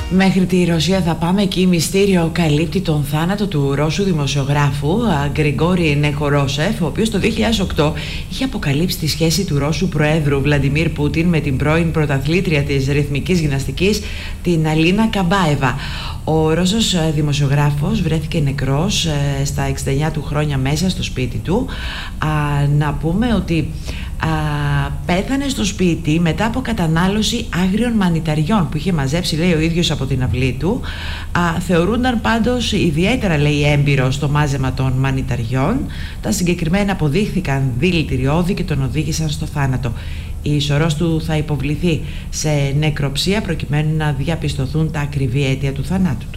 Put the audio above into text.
Μέχρι τη Ρωσία θα πάμε. Εκεί μυστήριο καλύπτει τον θάνατο του Ρώσου δημοσιογράφου Γκριγκόρι Νεχορόσεφ, ο οποίος το 2008 είχε αποκαλύψει τη σχέση του Ρώσου Προέδρου Βλαντιμίρ Πούτιν με την πρώην πρωταθλήτρια της ρυθμικής γυμναστικής, την Αλίνα Καμπάεβα. Ο Ρώσος δημοσιογράφος βρέθηκε νεκρός στα 69 του χρόνια μέσα στο σπίτι του. Να πούμε ότι πέθανε στο σπίτι μετά από κατανάλωση άγριων μανιταριών που είχε μαζέψει, λέει, ο ίδιος από την αυλή του. Θεωρούνταν πάντως ιδιαίτερα, λέει, έμπειρος στο μάζεμα των μανιταριών. Τα συγκεκριμένα αποδείχθηκαν δηλητηριώδη και τον οδήγησαν στο θάνατο. Η σωρός του θα υποβληθεί σε νεκροψία προκειμένου να διαπιστωθούν τα ακριβή αίτια του θανάτου του.